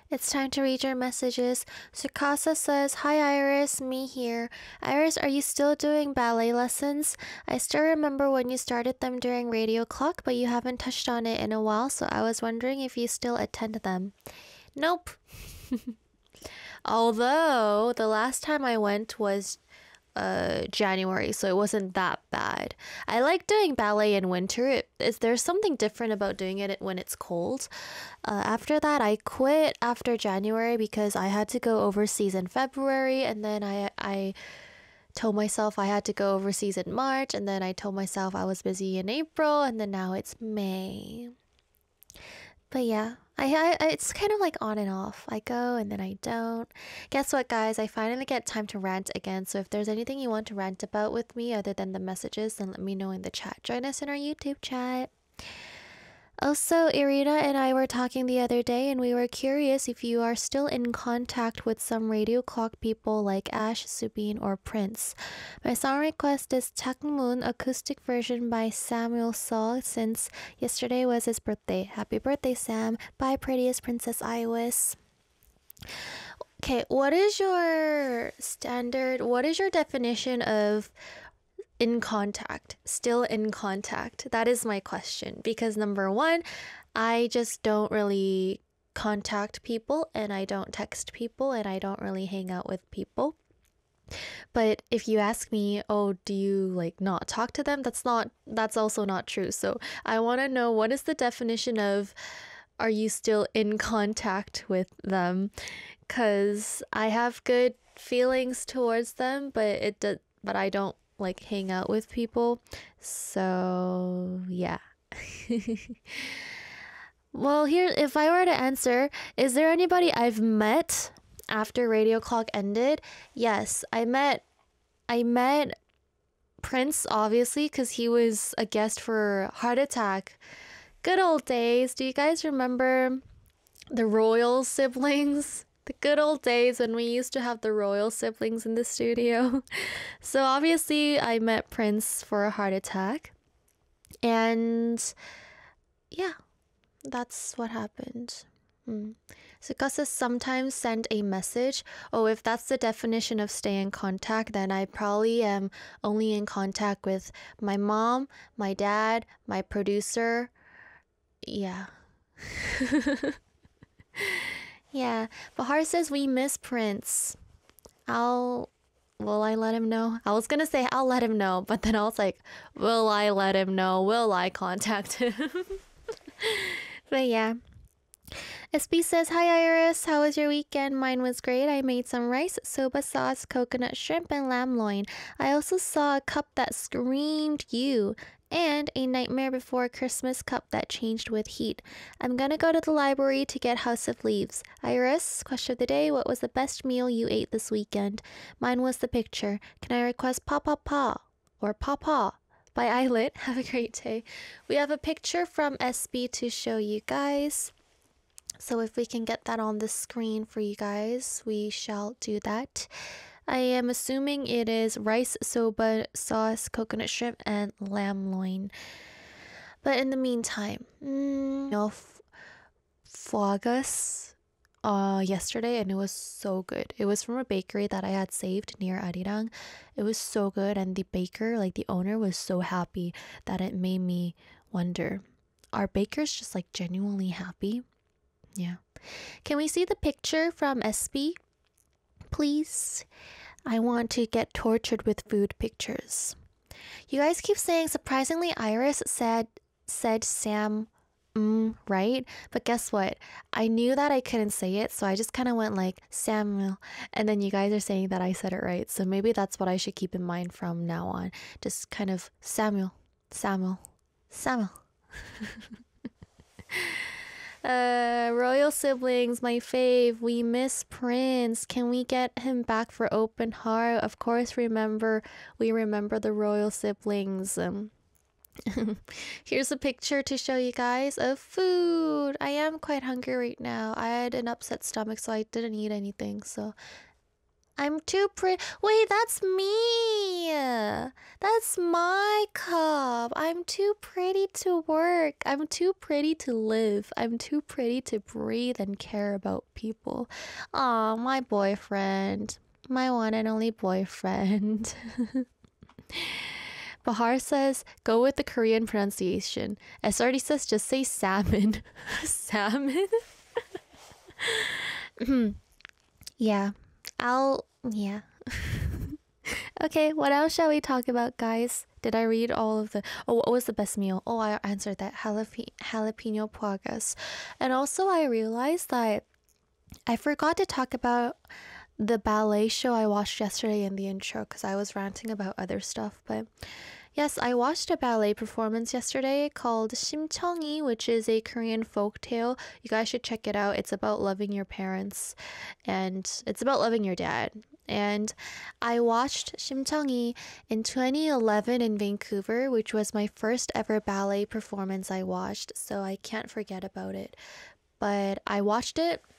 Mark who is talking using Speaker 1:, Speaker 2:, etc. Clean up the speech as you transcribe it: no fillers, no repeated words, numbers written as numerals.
Speaker 1: It's time to read your messages. Sukasa says, Hi Iris, me here. Iris, are you still doing ballet lessons? I still remember when you started them during Radio Clock, but you haven't touched on it in a while, so I was wondering if you still attend them. Nope. Although, the last time I went was January, so it wasn't that bad. I like doing ballet in winter. There's something different about doing it when it's cold. After that, I quit after January because I had to go overseas in February, and then I told myself I had to go overseas in March, and then I told myself I was busy in April, and then now it's May. But yeah, it's kind of like on and off. I go and then I don't. Guess what, guys? I finally get time to rant again. So if there's anything you want to rant about with me other than the messages, then let me know in the chat. Join us in our YouTube chat. Also, Irina and I were talking the other day, and we were curious if you are still in contact with some Radio Clock people like Ash, Subin, or Prince. My song request is Takmoon acoustic version by Samuel Saul, since yesterday was his birthday. Happy birthday, Sam. Bye, prettiest Princess Iris. Okay, what is your definition of in contact, still in contact? That is my question, because number one, I just don't really contact people, and I don't text people, and I don't really hang out with people. But if you ask me, oh, do you like not talk to them? That's also not true. So I want to know, what is the definition of, are you still in contact with them? Because I have good feelings towards them, but I don't like hang out with people. So yeah. Well, here, if I were to answer, is there anybody I've met after Radio Clock ended? Yes, I met Prince, obviously, because he was a guest for Heart Attack. Good old days. Do you guys remember the royal siblings? The good old days when we used to have the royal siblings in the studio. So obviously I met Prince for a Heart Attack. And yeah, that's what happened. Sukasa sometimes send a message. Oh, if that's the definition of stay in contact, then I probably am only in contact with my mom, my dad, my producer. Yeah. Yeah, Bahar says we miss Prince. Will I let him know? I was gonna say I'll let him know, but then I was like, will I let him know? Will I contact him? But yeah. SB says, Hi Iris, how was your weekend? Mine was great. I made some rice, soba sauce, coconut shrimp, and lamb loin. I also saw a cup that screamed you, and a Nightmare Before Christmas cup that changed with heat. I'm gonna go to the library to get House of Leaves. Iris, question of the day, what was the best meal you ate this weekend? Mine was the picture. Can I request Pa Pa Pa or Pa Pa by Eyelet? Have a great day. We have a picture from SB to show you guys. So if we can get that on the screen for you guys, we shall do that. I am assuming it is rice, soba, sauce, coconut shrimp, and lamb loin. But in the meantime, Fuagas yesterday, and it was so good. It was from a bakery that I had saved near Arirang. It was so good, and the baker, like the owner, was so happy that it made me wonder, are bakers just like genuinely happy? Yeah. Can we see the picture from SB, please? I want to get tortured with food pictures. You guys keep saying, surprisingly, Iris said Sam, right? But guess what? I knew that I couldn't say it, so I just kind of went like Samuel. And then you guys are saying that I said it right. So maybe that's what I should keep in mind from now on. Just kind of Samuel. Royal siblings, my fave. We miss Prince. Can we get him back for open heart? Of course, we remember the royal siblings. Here's a picture to show you guys of food. I am quite hungry right now. I had an upset stomach, so I didn't eat anything. So I'm too pretty. Wait, that's me. That's my cup. I'm too pretty to work. I'm too pretty to live. I'm too pretty to breathe and care about people. Aw, my boyfriend. My one and only boyfriend. Bahar says, go with the Korean pronunciation. SRD says, just say salmon. Salmon? Yeah. Yeah. Okay, what else shall we talk about, guys? Did I read all of the... Oh, what was the best meal? Oh, I answered that. Jalapeno poagas. And also, I realized that I forgot to talk about the ballet show I watched yesterday in the intro because I was ranting about other stuff. But yes, I watched a ballet performance yesterday called Simcheongi, which is a Korean folktale. You guys should check it out. It's about loving your parents and it's about loving your dad. And I watched Simcheongi in 2011 in Vancouver, which was my first ever ballet performance I watched, so I can't forget about it. But I watched it